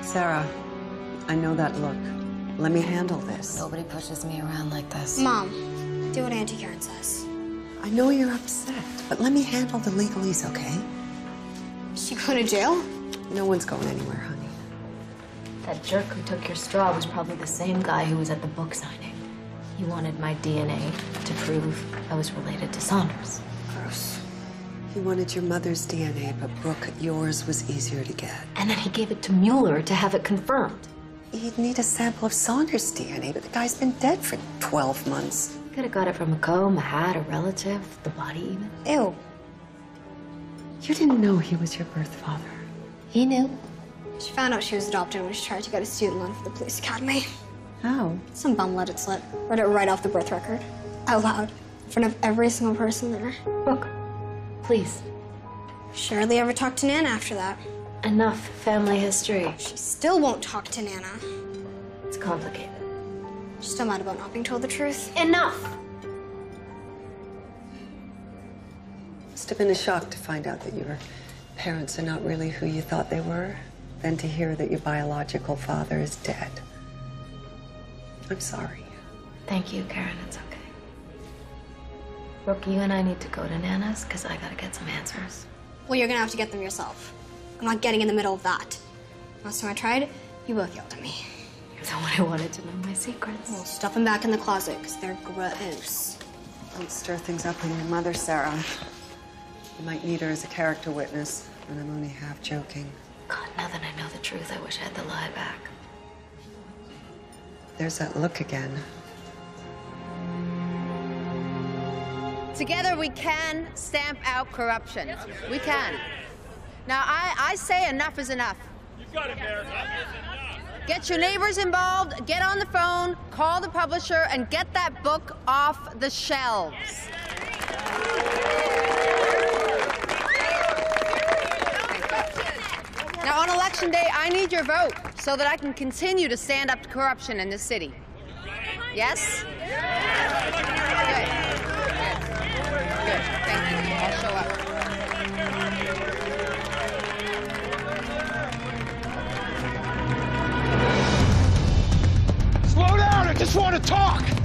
Sarah, I know that look. Let me handle this. Nobody pushes me around like this. Mom, do what Auntie Karen says. I know you're upset, but let me handle the legalese, okay? Is she going to jail? No one's going anywhere, honey. That jerk who took your straw was probably the same guy who was at the book signing. He wanted my DNA to prove I was related to Saunders. Gross. He wanted your mother's DNA, but Brooke, yours was easier to get. And then he gave it to Mueller to have it confirmed. He'd need a sample of Saunders' DNA, but the guy's been dead for 12 months. Could have got it from a comb, a hat, a relative, the body even. Ew. You didn't know he was your birth father. He knew. She found out she was adopted when she tried to get a student loan for the police academy. How? Some bum let it slip. Read it right off the birth record. Out loud. In front of every single person there. Brooke, please. She hardly ever talked to Nana after that. Enough family history. She still won't talk to Nana. It's complicated. She's still mad about not being told the truth. Enough! Must have been a shock to find out that your parents are not really who you thought they were, than to hear that your biological father is dead. I'm sorry. Thank you, Karen. It's okay. Brooke, you and I need to go to Nana's because I gotta get some answers. Well, you're gonna have to get them yourself. I'm not getting in the middle of that. Last time I tried, you both yelled at me. You're the one who wanted to know my secrets. Well, stuff them back in the closet, because they're gross. Don't stir things up in your mother, Sarah. You might need her as a character witness, and I'm only half joking. God, now that I know the truth, I wish I had the lie back. There's that look again. Together we can stamp out corruption. We can. Now, I say enough is enough. You've got it, Mayor. Enough is enough. Get your neighbors involved, get on the phone, call the publisher, and get that book off the shelves. Now, on Election Day, I need your vote so that I can continue to stand up to corruption in this city. Yes? Good. Good. Thank you. I'll show up. Slow down, I just want to talk.